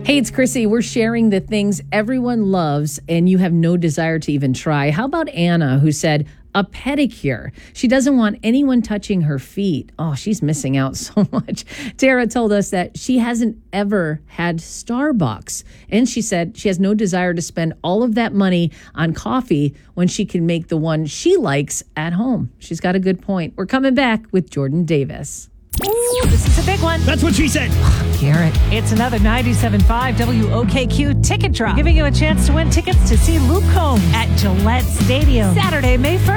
Hey, it's Chrissy. We're sharing the things everyone loves and you have no desire to even try. How about Anna, who said a pedicure? She doesn't want anyone touching her feet. Oh, she's missing out so much. Tara told us that she hasn't ever had Starbucks. And she said she has no desire to spend all of that money on coffee when she can make the one she likes at home. She's got a good point. We're coming back with Jordan Davis. Ooh, this is a big one. That's what she said. Garrett. It's another 97.5 WOKQ ticket drop, giving you a chance to win tickets to see Luke Combs at Gillette Stadium Saturday, May 1st.